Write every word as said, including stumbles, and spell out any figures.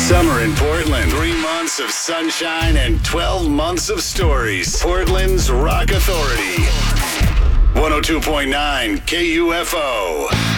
Summer in Portland. Three months of sunshine and twelve months of stories. Portland's Rock Authority. one oh two point nine K U F O.